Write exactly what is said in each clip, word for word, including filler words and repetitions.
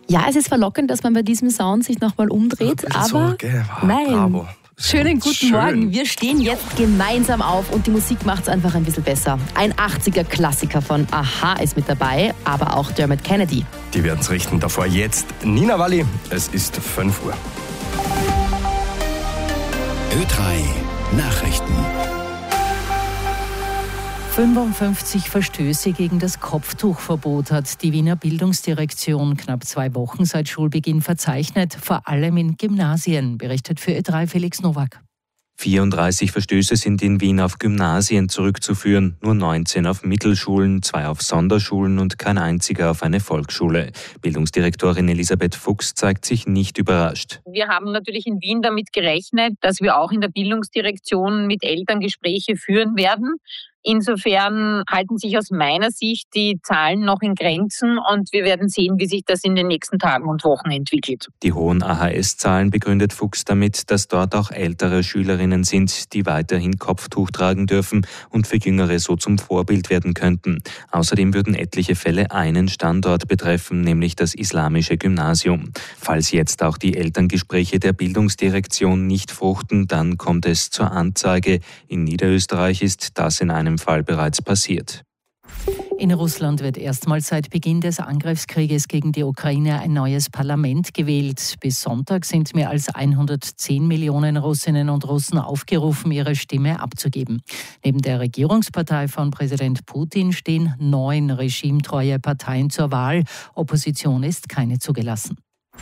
Ja, es ist verlockend, dass man bei diesem Sound sich nochmal umdreht, aber so, okay. wow, nein. Bravo. Schönen guten Schön. Morgen. Wir stehen jetzt gemeinsam auf und die Musik macht es einfach ein bisschen besser. Ein achtziger-Klassiker von A-ha ist mit dabei, aber auch Dermot Kennedy. Die werden es richten. Davor jetzt Nina Walli. Es ist fünf Uhr. Ö drei Nachrichten. fünfundfünfzig Verstöße gegen das Kopftuchverbot hat die Wiener Bildungsdirektion knapp zwei Wochen seit Schulbeginn verzeichnet, vor allem in Gymnasien, berichtet für Ö drei Felix Nowak. vierunddreißig Verstöße sind in Wien auf Gymnasien zurückzuführen, nur neunzehn auf Mittelschulen, zwei auf Sonderschulen und kein einziger auf eine Volksschule. Bildungsdirektorin Elisabeth Fuchs zeigt sich nicht überrascht. Wir haben natürlich in Wien damit gerechnet, dass wir auch in der Bildungsdirektion mit Eltern Gespräche führen werden. Insofern halten sich aus meiner Sicht die Zahlen noch in Grenzen und wir werden sehen, wie sich das in den nächsten Tagen und Wochen entwickelt. Die hohen A H S-Zahlen begründet Fuchs damit, dass dort auch ältere Schülerinnen sind, die weiterhin Kopftuch tragen dürfen und für Jüngere so zum Vorbild werden könnten. Außerdem würden etliche Fälle einen Standort betreffen, nämlich das islamische Gymnasium. Falls jetzt auch die Elterngespräche der Bildungsdirektion nicht fruchten, dann kommt es zur Anzeige. In Niederösterreich ist das in einem Fall bereits passiert. In Russland wird erstmals seit Beginn des Angriffskrieges gegen die Ukraine ein neues Parlament gewählt. Bis Sonntag sind mehr als hundertzehn Millionen Russinnen und Russen aufgerufen, ihre Stimme abzugeben. Neben der Regierungspartei von Präsident Putin stehen neun regimetreue Parteien zur Wahl. Opposition ist keine zugelassen.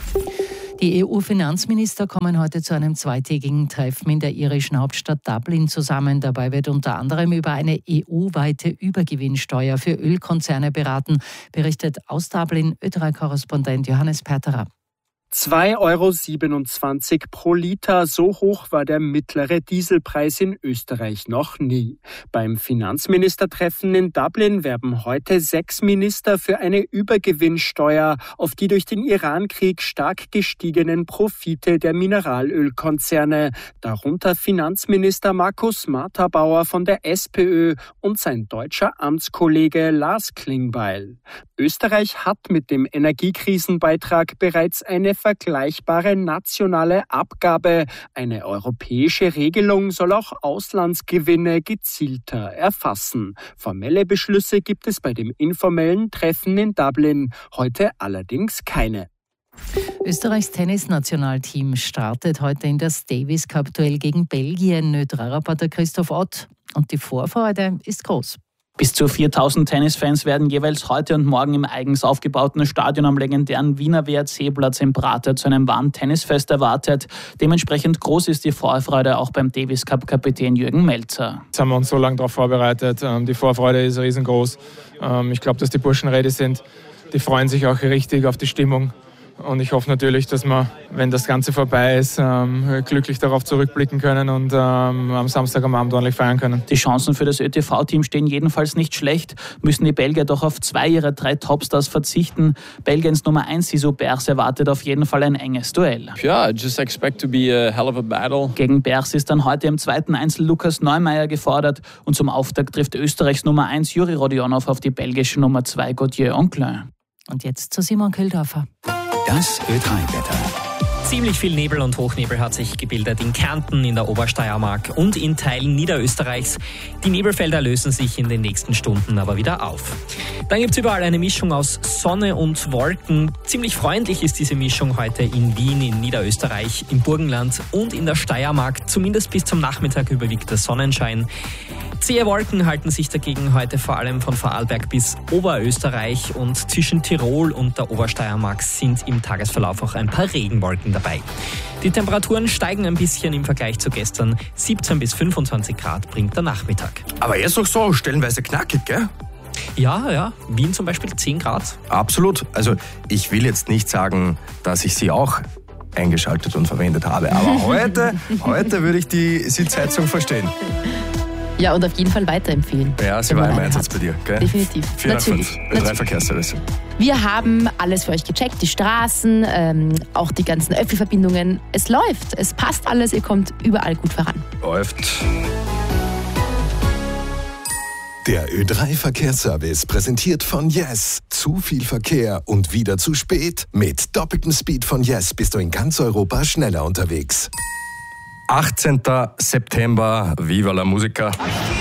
Die E U-Finanzminister kommen heute zu einem zweitägigen Treffen in der irischen Hauptstadt Dublin zusammen. Dabei wird unter anderem über eine E U-weite Übergewinnsteuer für Ölkonzerne beraten, berichtet aus Dublin Ö drei Korrespondent Johannes Perterer. zwei Euro siebenundzwanzig pro Liter, so hoch war der mittlere Dieselpreis in Österreich noch nie. Beim Finanzministertreffen in Dublin werben heute sechs Minister für eine Übergewinnsteuer auf die durch den Irankrieg stark gestiegenen Profite der Mineralölkonzerne, darunter Finanzminister Markus Marthabauer von der SPÖ und sein deutscher Amtskollege Lars Klingbeil. Österreich hat mit dem Energiekrisenbeitrag bereits eine vergleichbare nationale Abgabe. Eine europäische Regelung soll auch Auslandsgewinne gezielter erfassen. Formelle Beschlüsse gibt es bei dem informellen Treffen in Dublin heute allerdings keine. Österreichs Tennisnationalteam startet heute in das Davis Cup-Duell gegen Belgien. Ö drei Reporter Christoph Ott. Und die Vorfreude ist groß. Bis zu viertausend Tennisfans werden jeweils heute und morgen im eigens aufgebauten Stadion am legendären Wiener W R C-Platz im Prater zu einem wahren Tennisfest erwartet. Dementsprechend groß ist die Vorfreude auch beim Davis Cup-Kapitän Jürgen Melzer. Jetzt haben wir uns so lange darauf vorbereitet. Die Vorfreude ist riesengroß. Ich glaube, dass die Burschen ready sind. Die freuen sich auch richtig auf die Stimmung. Und ich hoffe natürlich, dass wir, wenn das Ganze vorbei ist, ähm, glücklich darauf zurückblicken können und ähm, am Samstag am Abend ordentlich feiern können. Die Chancen für das Ö T V-Team stehen jedenfalls nicht schlecht, müssen die Belgier doch auf zwei ihrer drei Topstars verzichten. Belgiens Nummer eins Sisu Bers erwartet auf jeden Fall ein enges Duell. Yeah, I just expect to be a hell of a battle. Gegen Bers ist dann heute im zweiten Einzel Lukas Neumeier gefordert und zum Auftakt trifft Österreichs Nummer eins Juri Rodionov auf die belgische Nummer zwei Gauthier Onclin. Und jetzt zu Simon Kühldorfer. Das Ö drei Wetter. Ziemlich viel Nebel und Hochnebel hat sich gebildet in Kärnten, in der Obersteiermark und in Teilen Niederösterreichs. Die Nebelfelder lösen sich in den nächsten Stunden aber wieder auf. Dann gibt es überall eine Mischung aus Sonne und Wolken. Ziemlich freundlich ist diese Mischung heute in Wien, in Niederösterreich, im Burgenland und in der Steiermark. Zumindest bis zum Nachmittag überwiegt der Sonnenschein. Zähe Wolken halten sich dagegen heute vor allem von Vorarlberg bis Oberösterreich und zwischen Tirol und der Obersteiermark sind im Tagesverlauf auch ein paar Regenwolken dabei. Die Temperaturen steigen ein bisschen im Vergleich zu gestern. siebzehn bis fünfundzwanzig Grad bringt der Nachmittag. Aber jetzt noch so stellenweise knackig, gell? Ja, ja. Wien zum Beispiel zehn Grad. Absolut. Also ich will jetzt nicht sagen, dass ich sie auch eingeschaltet und verwendet habe. Aber heute, heute würde ich die Sitzheizung verstehen. Ja, und auf jeden Fall weiterempfehlen. Ja, sie war im Einsatz bei dir, gell? Definitiv. vierhundertfünf, Ö drei Verkehrsservice. Wir haben alles für euch gecheckt, die Straßen, ähm, auch die ganzen Öffi-Verbindungen. Es läuft, es passt alles, ihr kommt überall gut voran. Läuft. Der Ö drei Verkehrsservice präsentiert von Yes. Zu viel Verkehr und wieder zu spät? Mit doppeltem Speed von Yes bist du in ganz Europa schneller unterwegs. achtzehnten September, Viva la Musica.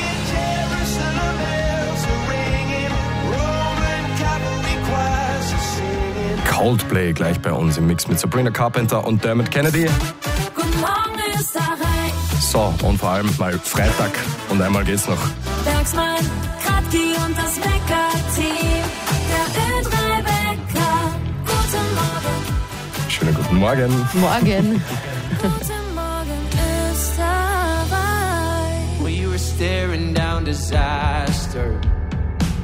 Coldplay gleich bei uns im Mix mit Sabrina Carpenter und Dermot Kennedy. Guten Morgen Österreich. So, und vor allem mal Freitag und einmal geht's noch. Bergsmann, Kratki und das Wecker-Team. Der Ö drei Wecker. Guten Morgen. Schönen guten Morgen. Morgen. Guten Morgen Österreich. We were staring down disaster.